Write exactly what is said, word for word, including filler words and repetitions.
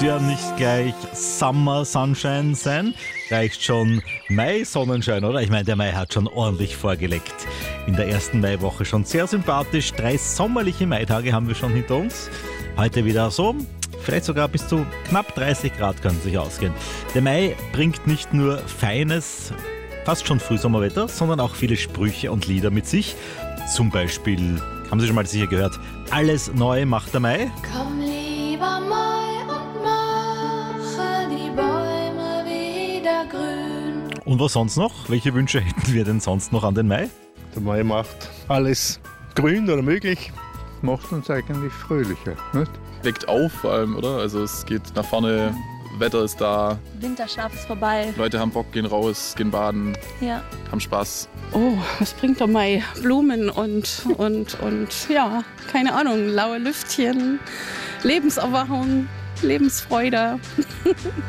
muss ja nicht gleich Summer Sunshine sein. Reicht schon Mai Sonnenschein, oder? Ich meine, der Mai hat schon ordentlich vorgelegt. In der ersten Maiwoche schon sehr sympathisch. Drei sommerliche Maitage haben wir schon hinter uns. Heute wieder so, vielleicht sogar bis zu knapp dreißig Grad können sich ausgehen. Der Mai bringt nicht nur feines, fast schon Frühsommerwetter, sondern auch viele Sprüche und Lieder mit sich. Zum Beispiel, haben Sie schon mal sicher gehört, alles neu macht der Mai. Komm lieber Mai und mache die Bäume wieder grün. Und was sonst noch? Welche Wünsche hätten wir denn sonst noch an den Mai? Der Mai macht alles grün oder möglich, macht uns eigentlich fröhlicher. Nicht? Weckt auf vor allem, oder? Also es geht nach vorne, Wetter ist da, Winterschlaf ist vorbei. Leute haben Bock, gehen raus, gehen baden, Ja. haben Spaß. Oh, was bringt der Mai? Blumen und, und, und ja, keine Ahnung, laue Lüftchen, Lebenserwachung, Lebensfreude.